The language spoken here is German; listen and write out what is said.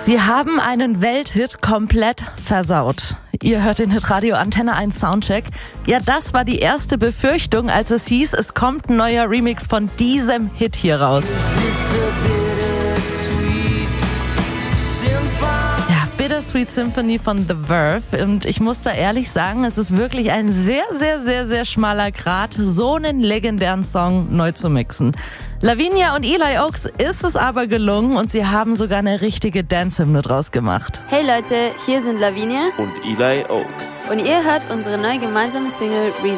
Sie haben einen Welthit komplett versaut. Ihr hört den Hitradio Antenne 1 Soundcheck. Ja, das war die erste Befürchtung, als es hieß, es kommt ein neuer Remix von diesem Hit hier raus. Ja, Bittersweet Symphony von The Verve. Und ich muss da ehrlich sagen, es ist wirklich ein sehr, sehr, sehr, sehr schmaler Grat, so einen legendären Song neu zu mixen. Lavinia und Eli Oaks ist es aber gelungen und sie haben sogar eine richtige Dance-Hymne draus gemacht. Hey Leute, hier sind Lavinia und Eli Oaks. und ihr hört unsere neue gemeinsame Single Reason.